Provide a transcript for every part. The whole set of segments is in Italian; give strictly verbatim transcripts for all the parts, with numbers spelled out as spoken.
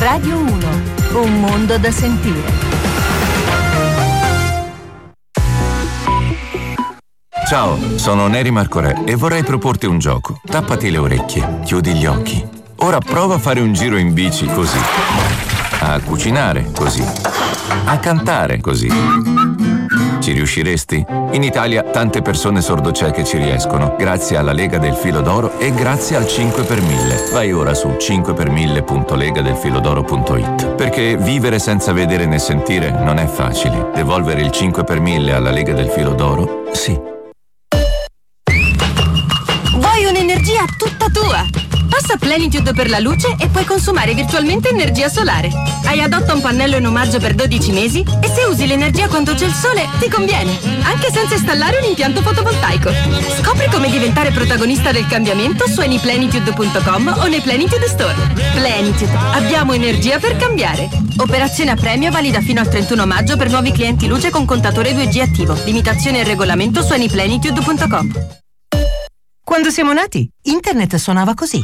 Radio uno, un mondo da sentire. Ciao, sono Neri Marcorè e vorrei proporti un gioco. Tappati le orecchie, chiudi gli occhi. Ora prova a fare un giro in bici così. A cucinare così. A cantare così. Ci riusciresti? In Italia tante persone sordocieche ci riescono, grazie alla Lega del Filo d'Oro e grazie al cinque per mille. Vai ora su cinque per mille punto lega del filodoro punto it. Perché vivere senza vedere né sentire non è facile. Devolvere il cinque per mille alla Lega del Filo d'Oro? Sì. Vuoi un'energia tutta tua? Passa Plenitude per la luce e puoi consumare virtualmente energia solare. Hai Adotta un pannello in omaggio per dodici mesi e se usi l'energia quando c'è il sole ti conviene, anche senza installare un impianto fotovoltaico. Scopri come diventare protagonista del cambiamento su anyplenitude punto com o nei Plenitude Store. Plenitude, abbiamo energia per cambiare. Operazione a premio valida fino al trentuno maggio per nuovi clienti luce con contatore due G attivo. Limitazioni e regolamento su anyplenitude punto com. Quando siamo nati, internet suonava così.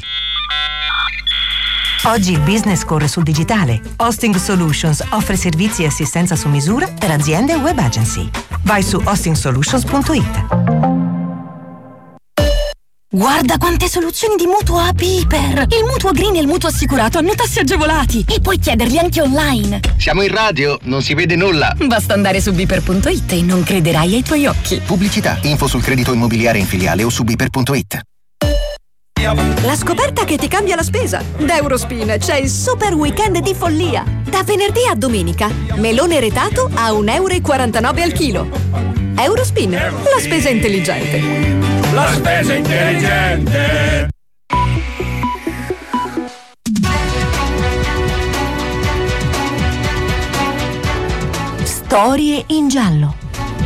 Oggi il business corre sul digitale. Hosting Solutions offre servizi e assistenza su misura per aziende e web agency. Vai su hosting solutions punto it. Guarda quante soluzioni di mutuo a Piper! Il mutuo green e il mutuo assicurato hanno tassi agevolati e puoi chiederli anche online. Siamo in radio, non si vede nulla. Basta andare su biper punto it e non crederai ai tuoi occhi. Pubblicità, info sul credito immobiliare in filiale o su biper punto it. La scoperta che ti cambia la spesa. Da Eurospin c'è il super weekend di follia. Da venerdì a domenica, melone retato a un euro e quarantanove al chilo. Eurospin, la spesa intelligente. La spesa intelligente. Storie in giallo.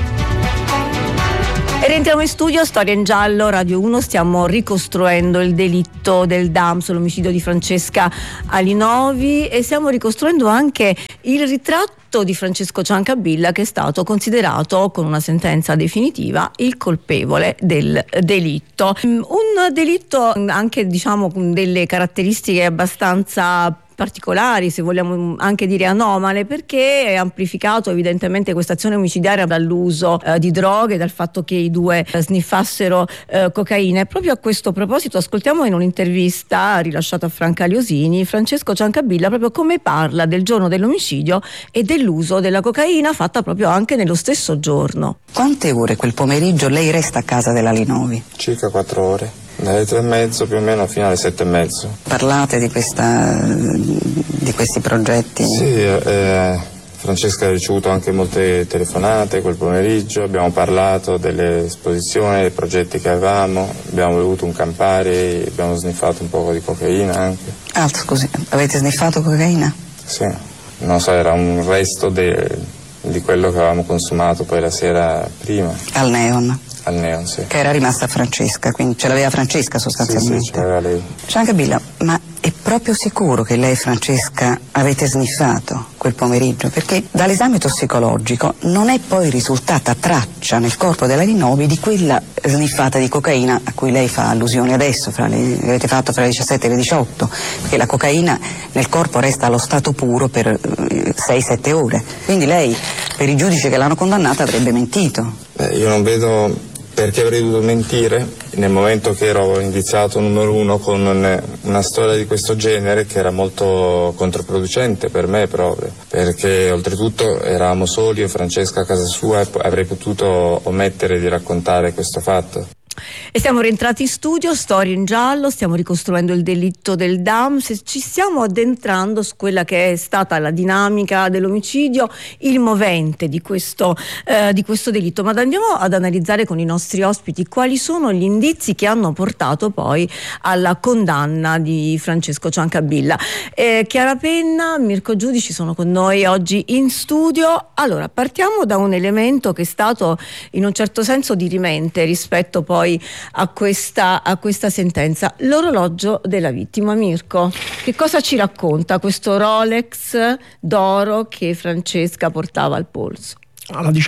E rientriamo in studio, Storia in giallo, Radio uno, stiamo ricostruendo il delitto del D A M S, l'omicidio di Francesca Alinovi, e stiamo ricostruendo anche il ritratto di Francesco Ciancabilla, che è stato considerato con una sentenza definitiva il colpevole del delitto. Un delitto anche, diciamo, con delle caratteristiche abbastanza particolari, se vogliamo anche dire anomale, perché è amplificato evidentemente questa azione omicidiaria dall'uso eh, di droghe, dal fatto che i due eh, sniffassero eh, cocaina. E proprio a questo proposito ascoltiamo in un'intervista rilasciata a Franca Liosini Francesco Ciancabilla proprio come parla del giorno dell'omicidio e dell'uso della cocaina fatta proprio anche nello stesso giorno. Quante ore quel pomeriggio lei resta a casa della Linovi? Circa quattro ore. Dalle tre e mezzo più o meno fino alle sette e mezzo. Parlate di questa di questi progetti? Sì, eh, Francesca ha ricevuto anche molte telefonate quel pomeriggio, abbiamo parlato delle esposizioni, dei progetti che avevamo, abbiamo bevuto un Campari, abbiamo sniffato un po' di cocaina anche. Ah, scusi, avete sniffato cocaina? Sì, non so, era un resto de, di quello che avevamo consumato poi la sera prima. Al Neon? Al Neon, sì. Che era rimasta Francesca, quindi ce l'aveva Francesca sostanzialmente. Sì, sì, ce l'aveva lei. Ciancabilla, ma è proprio sicuro che lei e Francesca avete sniffato quel pomeriggio? Perché dall'esame tossicologico non è poi risultata traccia nel corpo della Linovi di quella sniffata di cocaina a cui lei fa allusione adesso, fra le, avete fatto fra le diciassette e le diciotto, perché la cocaina nel corpo resta allo stato puro per sei sette ore. Quindi lei, per i giudici che l'hanno condannata, avrebbe mentito. Beh, io non vedo perché avrei dovuto mentire nel momento che ero indiziato numero uno con un, una storia di questo genere che era molto controproducente per me proprio, perché oltretutto eravamo soli e Francesca a casa sua e avrei potuto omettere di raccontare questo fatto. E siamo rientrati in studio, Storia in giallo, stiamo ricostruendo il delitto del D A M S, ci stiamo addentrando su quella che è stata la dinamica dell'omicidio, il movente di questo, eh, di questo delitto. Ma andiamo ad analizzare con i nostri ospiti quali sono gli indizi che hanno portato poi alla condanna di Francesco Ciancabilla. Eh, Chiara Penna, Mirko Giudici sono con noi oggi in studio. Allora, partiamo da un elemento che è stato in un certo senso dirimente rispetto poi a questa, a questa sentenza, l'orologio della vittima. Mirko, che cosa ci racconta questo Rolex d'oro che Francesca portava al polso? Allora, diciamo che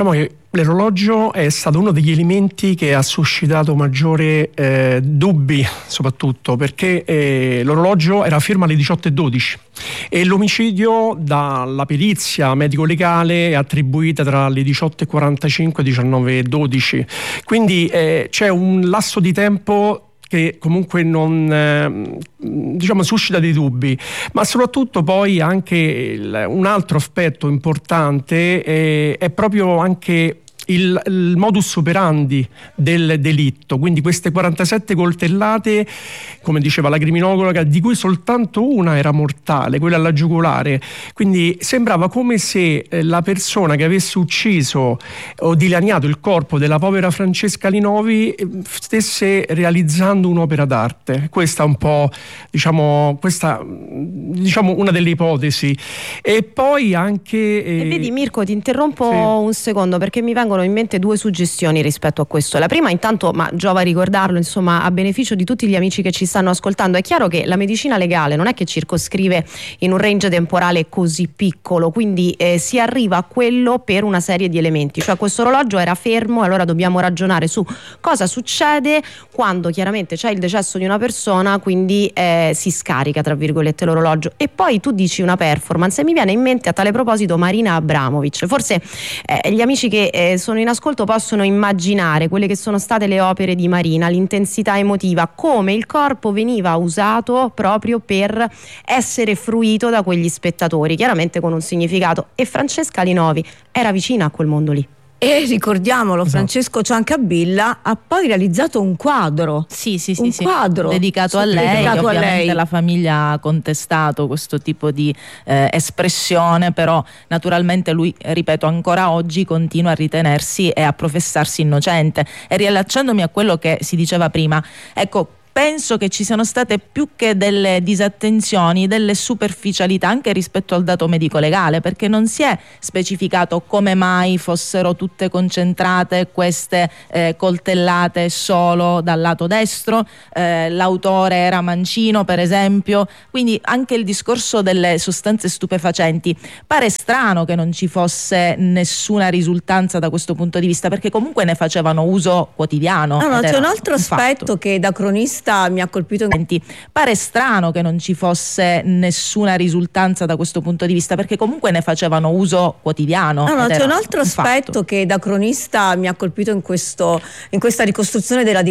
l'orologio è stato uno degli elementi che ha suscitato maggiore eh, dubbi, soprattutto perché eh, l'orologio era fermo alle diciotto e dodici e l'omicidio dalla perizia medico-legale è attribuita tra le diciotto e quarantacinque e diciannove e dodici, quindi eh, c'è un lasso di tempo che comunque non eh, diciamo suscita dei dubbi, ma soprattutto poi anche il, un altro aspetto importante è, è proprio anche Il, il modus operandi del delitto, quindi queste quarantasette coltellate, come diceva la criminologa, di cui soltanto una era mortale, quella alla giugulare, quindi sembrava come se eh, la persona che avesse ucciso o dilaniato il corpo della povera Francesca Linovi eh, stesse realizzando un'opera d'arte. Questa è un po', diciamo, questa, diciamo una delle ipotesi. E poi anche eh, e vedi Mirko, ti interrompo sì. un secondo perché mi vengono in mente due suggestioni rispetto a questo. La prima, intanto, ma giova ricordarlo, insomma, a beneficio di tutti gli amici che ci stanno ascoltando, è chiaro che la medicina legale non è che circoscrive in un range temporale così piccolo, quindi eh, si arriva a quello per una serie di elementi, cioè questo orologio era fermo, allora dobbiamo ragionare su cosa succede quando chiaramente c'è il decesso di una persona, quindi eh, si scarica tra virgolette l'orologio. E poi tu dici una performance e mi viene in mente a tale proposito Marina Abramovic. Forse eh, gli amici che eh, sono in ascolto possono immaginare quelle che sono state le opere di Marina, l'intensità emotiva, come il corpo veniva usato proprio per essere fruito da quegli spettatori, chiaramente con un significato. E Francesca Linovi era vicina a quel mondo lì. E ricordiamolo, esatto. Francesco Ciancabilla ha poi realizzato un quadro. Sì, sì, sì, un sì. quadro dedicato a lei. Dedicato ovviamente a lei. La famiglia ha contestato questo tipo di eh, espressione, però naturalmente lui, ripeto, ancora oggi continua a ritenersi e a professarsi innocente. E riallacciandomi a quello che si diceva prima, ecco, penso che ci siano state più che delle disattenzioni, delle superficialità anche rispetto al dato medico-legale, perché non si è specificato come mai fossero tutte concentrate queste eh, coltellate solo dal lato destro, eh, l'autore era mancino per esempio, quindi anche il discorso delle sostanze stupefacenti. Pare strano che non ci fosse nessuna risultanza da questo punto di vista, perché comunque ne facevano uso quotidiano. No, no, c'è un altro un aspetto fatto. che da cronista mi ha colpito. Pare strano che non ci fosse nessuna risultanza da questo punto di vista, perché comunque ne facevano uso quotidiano. No, no, c'è un altro un aspetto fatto. che da cronista mi ha colpito in, questo, in questa ricostruzione della